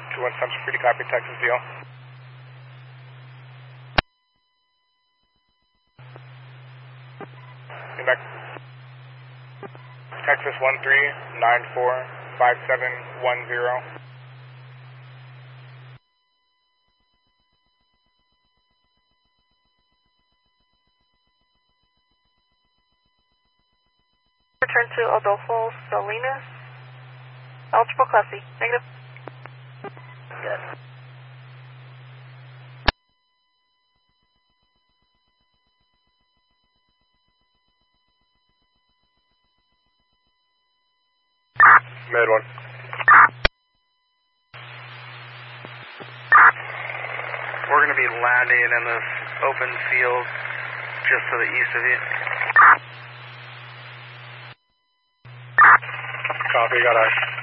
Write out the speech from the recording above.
21 Central Free to copy, Texas DL. Quebec. Texas 13945710. Return to Adolfo Salinas. Eligible Class C. Negative. Yes. Med 1. We're going to be landing in this open field just to the east of you. Copy, got eyes.